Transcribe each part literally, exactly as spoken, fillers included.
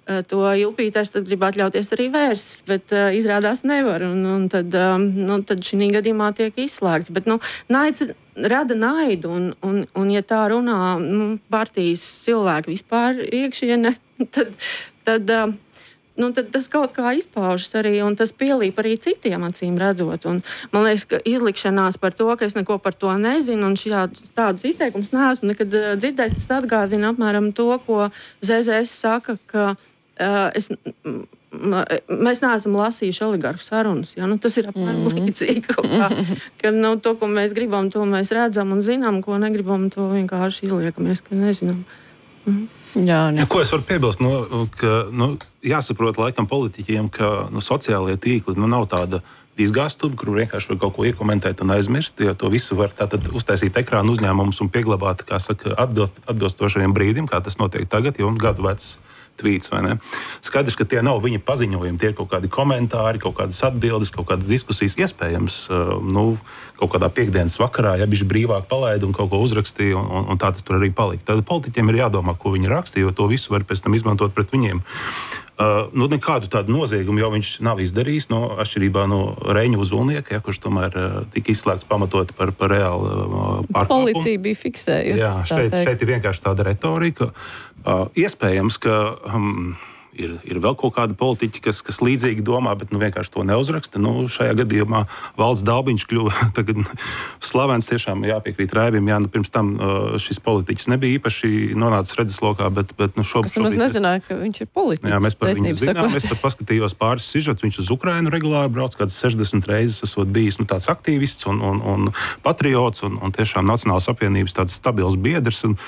to Jupīters tad grib atļauties arī vērst, bet uh, izrādās nevar, un, un tad, um, nu, tad šī gadījumā tiek izslēgts. Bet, nu, naids rada naidu, un, un, un ja tā runā nu, partijas cilvēki vispār iekšienē, tad, tad, uh, nu, tad tas kaut kā izpaužas arī, un tas pielīp arī citiem acīm redzot. Un, man liekas, ka izlikšanās par to, ka es neko par to nezinu, un šā, tādus izteikumus neesmu nekad uh, dzirdējis, tas atgādina apmēram to, ko Z Z S saka, ka Uh, es, m, m, mēs neesam lasījuši oligarhu sarunas. Ja? Nu, tas ir apmēram mm. līdzīgi. Kā, ka, nu, to, ko mēs gribam, to mēs redzam un zinām, ko negribam, to vienkārši izliekamies, ka nezinām. Mm. Jā, ne. Ja, ko es varu piebilst? Nu, ka, nu, jāsaprot laikam politiķiem, ka nu, sociālie tīkli nu, nav tāda izgāstuvi, kur vienkārši var kaut ko iekomentēt un aizmirst. Ja to visu var tātad uztaisīt ekrānu uzņēmumus un pieglabāt, kā saka, atbilst, atbilstošajiem brīdim, kā tas notiek tagad, jo gadu vecs tvīts, vai ne? Skaidrs, ka tie nav viņa paziņojumi, tie ir kaut kādi komentāri, kaut kādas atbildes, kaut kādas diskusijas. Iespējams, nu, kaut kādā piekdienas vakarā, ja bišķi brīvāk palaida un kaut ko uzrakstīja, un, un, un tā tas tur arī palika. Tad politiķiem ir jādomā, ko viņi rakstīja, jo to visu var pēc tam izmantot pret viņiem. Uh, nu, nekādu tādu noziegumu jau viņš nav izdarījis, no atšķirībā no Reiņa Uzulnieka, ja, kurš tomēr uh, tika izslēgts pamatot par, par reālu uh, pārkāpumu. Policija bija fiksējusi. Jā, šeit, šeit ir vienkārši tāda retorika. Uh, iespējams, ka um, ir, ir vēl kaut kādi politiķi, kas, kas līdzīgi domā, bet nu, vienkārši to neuzraksta. Nu, šajā gadījumā Valds Dalbiņš kļuva tagad slavens, tiešām jāpiekrīt Raivim. Jā, nu, pirms tam uh, šis politiķis nebija īpaši nonācis redzeslokā, bet, bet nu, šobrīd... Es nemaz nezināju, ka viņš ir politiķis. Jā, mēs par viņu zinām. Es pat paskatījos pāris sižets. Viņš uz Ukrainu regulāri brauc, kāds sešdesmit reizes esot bijis nu, tāds aktīvists un, un, un patriots un, un tiešām Nacionālās apvienības tāds stabils biedrs. Un,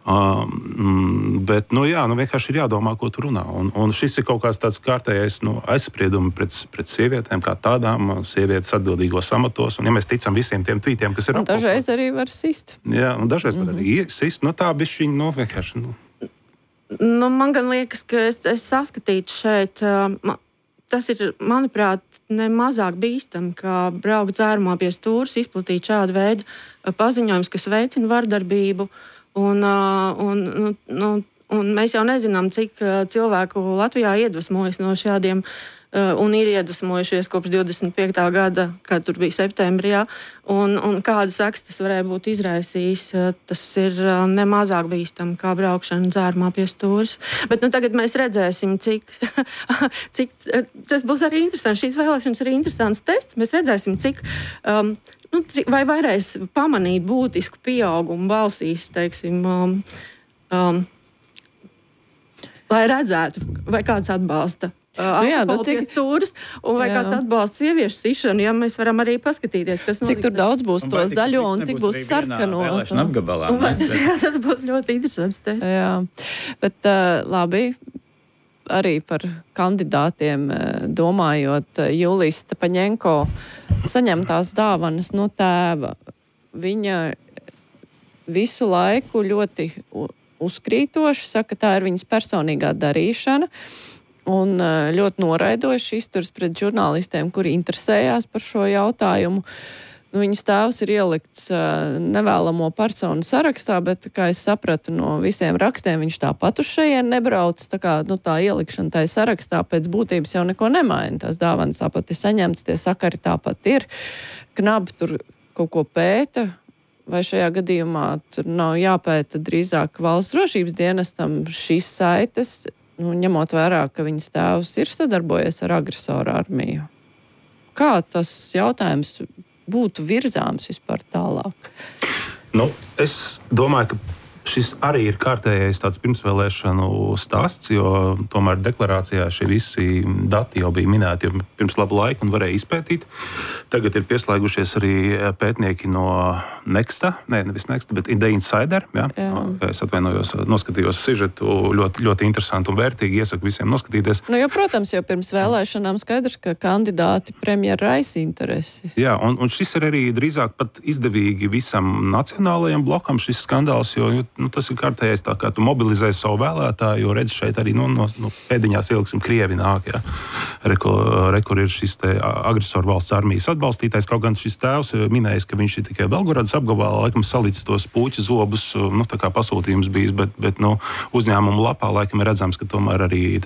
um, bet, nu jā, nu vienkārši ir jādomā, ko tu runā. Un, Un šis ir kaut kāds tāds kārtējais nu, aizspriedums pret, pret sievietēm, kā tādām sievietes atbildīgos amatos. Un, ja mēs ticam visiem tiem tvītiem, kas ir... Un dažreiz arī var sist. Jā, un dažreiz mm-hmm. var arī sist. Nu, tā bišķiņ, nu, vienkārši... Nu. Nu, man gan liekas, ka es, es saskatītu šeit... Uh, tas ir, manuprāt, ne mazāk bīstam, kā braukt dzērumā pie stūras, izplatīt šādu veidu paziņojumus, kas veicina vardarbību. Un... Uh, un nu, nu, Un mēs jau nezinām, cik uh, cilvēku Latvijā iedvesmojas no šādiem uh, un ir iedvesmojušies kopš divdesmit piektā gada, kad tur bija septembrī. Un, un kādas sekas tas varēja būt izraisījis, uh, tas ir uh, nemazāk bīstam kā braukšana dzērumā pie stūras. Bet nu, tagad mēs redzēsim, cik, cik tas būs arī interesants. Šīs vēlēšanas ir interesants tests. Mēs redzēsim, cik... Um, nu, cik vai varēs pamanīt būtisku pieaugumu balsīs, teiksim... Um, um, lai redzētu, vai kāds atbalsta uh, nu jā, nu cik stūras, un vai jā. Kāds atbalsta sieviešu sišanu, ja mēs varam arī paskatīties, kas notiks. Cik tur daudz būs un to zaļo un cik būs sarkano. Vēlēšana apgabalā. Un vai tas, jā, tas būs ļoti interesants tests. Jā, bet uh, labi, arī par kandidātiem domājot, Julijas Stepaņenko saņemtās dāvanas no tēva. Viņa visu laiku ļoti... uzkrītoši, saka, tā ir viņas personīgā darīšana un ļoti noraidoši izturs pret žurnālistiem, kuri interesējās par šo jautājumu. Nu, viņas tēvs ir ielikts nevēlamo personu sarakstā, bet, kā es sapratu no visiem rakstiem, viņš tāpat uz šajien nebrauc, tā kā nu, tā ielikšana tai sarakstā pēc būtības jau neko nemaina. Tās dāvanas tāpat ir saņemts, tie sakari tāpat ir. Knabi tur kaut ko pēta, vai šajā gadījumā tur nav jāpēta drīzāk valsts drošības dienestam šīs saites, nu, ņemot vērā, ka viņas tēvs ir sadarbojies ar agresoru armiju. Kā tas jautājums būtu virzāms vispār tālāk? Nu, es domāju, ka šis arī ir kārtējais tāds pirmsvēlēšanu stāsts, jo tomēr deklarācijā šie visi dati jau bija minēti jau pirms labu laiku un varēja izpētīt. Tagad ir pieslēgušies arī pētnieki no Nexta, ne, nevis Nexta, bet The Insider. Ja? Es atvainojos, noskatījos sižetu, ļoti, ļoti interesanti un vērtīgi, iesaku visiem noskatīties. Nu, jo, protams, jau pirms vēlēšanām skaidrs, ka kandidāti premjera raisa interesi. Jā, un, un šis ir arī drīzāk pat izdevīgi visam nacionālajam blokam šis skandāls, jo nu, tas ir kārtējais tā, kā tu mobilizē savu vēlētāju, jo redz šeit arī nu, no, no pēdiņās ieliksim Krievi nāk, jā. Rekur, rekur ir šis te agresoru valsts armijas atbalstītājs, kaut gan šis tēvs minējis, ka viņš ir tikai Belgorodas apgabalā, laikam salicis tos puķu zobus, nu, tā kā pasūtījums bijis, bet, bet nu, uzņēmumu lapā laikam ir redzams, ka tomēr arī